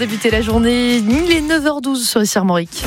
Débuter la journée, il est 9h12 sur ici Armorique.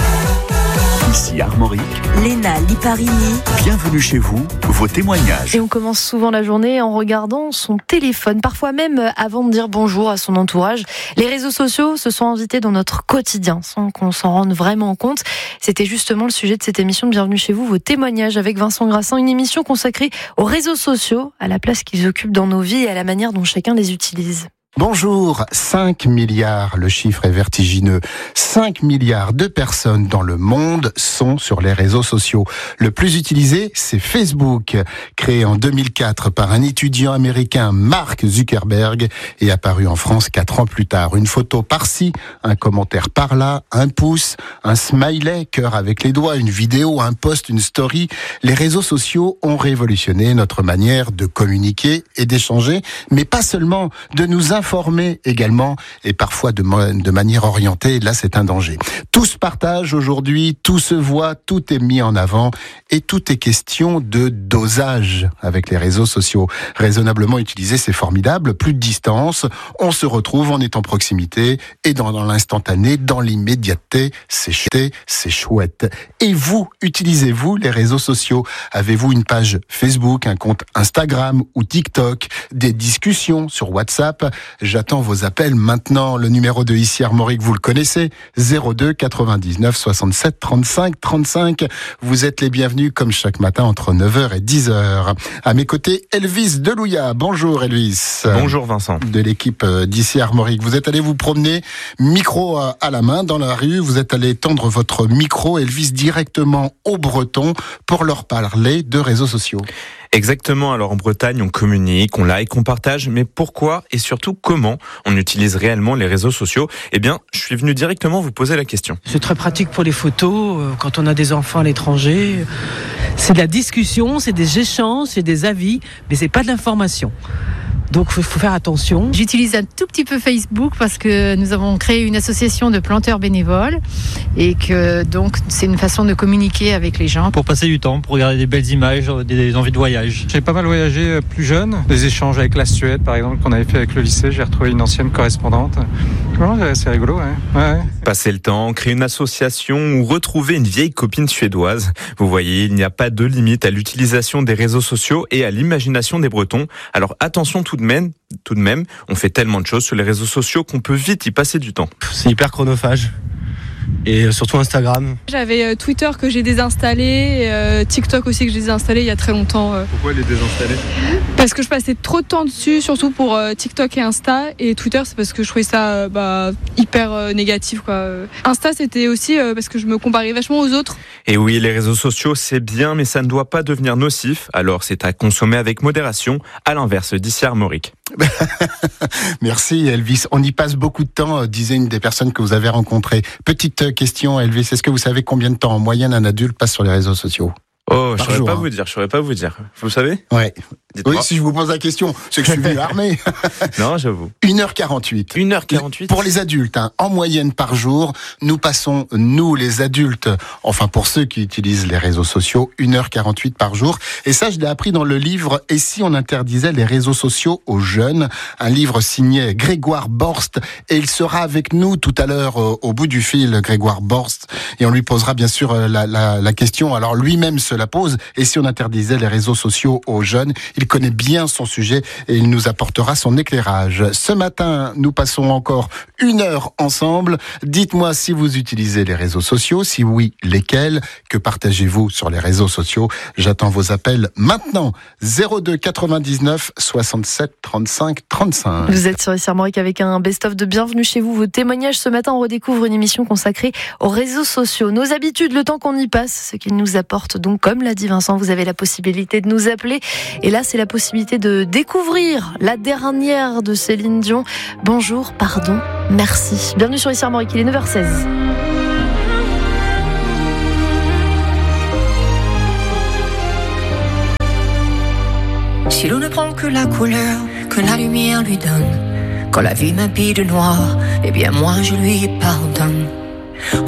Ici Armorique, Léna Liparini. bienvenue chez vous, vos témoignages. Et on commence souvent la journée en regardant son téléphone, parfois même avant de dire bonjour à son entourage. Les réseaux sociaux se sont invités dans notre quotidien sans qu'on s'en rende vraiment compte. C'était justement le sujet de cette émission de Bienvenue chez vous, vos témoignages avec Vincent Grassin, une émission consacrée aux réseaux sociaux, à la place qu'ils occupent dans nos vies et à la manière dont chacun les utilise. Bonjour, 5 milliards, le chiffre est vertigineux. 5 milliards de personnes dans le monde sont sur les réseaux sociaux. Le plus utilisé, c'est Facebook, créé en 2004 par un étudiant américain, Mark Zuckerberg, et apparu en France 4 ans plus tard. Une photo par-ci, un commentaire par-là, un pouce, un smiley, cœur avec les doigts, une vidéo, un post, une story. Les réseaux sociaux ont révolutionné notre manière de communiquer et d'échanger, mais pas seulement, de nous informer également, et parfois de manière orientée. Là, c'est un danger. Tout se partage aujourd'hui, tout se voit, tout est mis en avant, et tout est question de dosage avec les réseaux sociaux. Raisonnablement utilisés, c'est formidable, plus de distance, on se retrouve, on est en proximité, et dans l'instantané, dans l'immédiateté, c'est chouette. Et vous, utilisez-vous les réseaux sociaux? Avez-vous une page Facebook, un compte Instagram ou TikTok, des discussions sur WhatsApp? J'attends vos appels maintenant. Le numéro de ici Armorique, vous le connaissez, 02 99 67 35 35. Vous êtes les bienvenus comme chaque matin entre 9h et 10h. À mes côtés, Elvis Delouya. Bonjour Elvis. Bonjour Vincent. De l'équipe d'ici Armorique. Vous êtes allé vous promener, micro à la main dans la rue. Vous êtes allé tendre votre micro, Elvis, directement aux Bretons pour leur parler de réseaux sociaux. Exactement, alors en Bretagne, on communique, on like, on partage, mais pourquoi et surtout comment on utilise réellement les réseaux sociaux? Eh bien, je suis venu directement vous poser la question. C'est très pratique pour les photos, quand on a des enfants à l'étranger. C'est de la discussion, c'est des échanges, c'est des avis, mais c'est pas de l'information. Donc il faut faire attention. J'utilise un tout petit peu Facebook parce que nous avons créé une association de planteurs bénévoles et que donc c'est une façon de communiquer avec les gens. Pour passer du temps, pour regarder des belles images, des envies de voyage. J'ai pas mal voyagé plus jeune, des échanges avec la Suède par exemple qu'on avait fait avec le lycée, j'ai retrouvé une ancienne correspondante. Ouais, c'est rigolo, ouais. Passer le temps, créer une association ou retrouver une vieille copine suédoise. Vous voyez, il n'y a pas de limite à l'utilisation des réseaux sociaux et à l'imagination des Bretons. Alors attention tout de même, on fait tellement de choses sur les réseaux sociaux qu'on peut vite y passer du temps. C'est hyper chronophage. Et surtout Instagram. J'avais Twitter que j'ai désinstallé, TikTok aussi que j'ai désinstallé il y a très longtemps. Pourquoi les désinstaller? Parce que je passais trop de temps dessus, surtout pour TikTok et Insta. Et Twitter, c'est parce que je trouvais ça hyper négatif, quoi. Insta, c'était aussi parce que je me comparais vachement aux autres. Et oui, les réseaux sociaux, c'est bien, mais ça ne doit pas devenir nocif. Alors c'est à consommer avec modération, à l'inverse d'ici Armorique. Merci Elvis. On y passe beaucoup de temps, disait une des personnes que vous avez rencontrées. Petite question Elvis, est-ce que vous savez combien de temps en moyenne un adulte passe sur les réseaux sociaux? Oh, je saurais pas vous dire. Vous savez? Ouais. Dites-moi. Oui, si je vous pose la question, c'est que je suis venu armé. Non, j'avoue. 1h48. 1h48. Pour les adultes, en moyenne par jour, nous passons, nous les adultes, enfin pour ceux qui utilisent les réseaux sociaux, 1h48 par jour. Et ça, je l'ai appris dans le livre « Et si on interdisait les réseaux sociaux aux jeunes ?» Un livre signé Grégoire Borst. Et il sera avec nous tout à l'heure au bout du fil, Grégoire Borst. Et on lui posera bien sûr la question. Alors lui-même se la pose. Et si on interdisait les réseaux sociaux aux jeunes? Il connaît bien son sujet et il nous apportera son éclairage. Ce matin, nous passons encore 1 heure ensemble. Dites-moi si vous utilisez les réseaux sociaux, si oui, lesquels, que partagez-vous sur les réseaux sociaux. J'attends vos appels maintenant. 02 99 67 35 35. Vous êtes sur ici Armorique avec un best-of de Bienvenue chez vous. Vos témoignages ce matin, on redécouvre une émission consacrée aux réseaux sociaux. Nos habitudes, le temps qu'on y passe, ce qu'ils nous apportent. Donc, comme l'a dit Vincent, vous avez la possibilité de nous appeler. Et là, c'est la possibilité de découvrir la dernière de Céline Dion. Bonjour, pardon, merci. Bienvenue sur ici Armorique, il est 9h16. Si l'on ne prend que la couleur que la lumière lui donne, quand la vie m'habille de noir, eh bien moi je lui pardonne.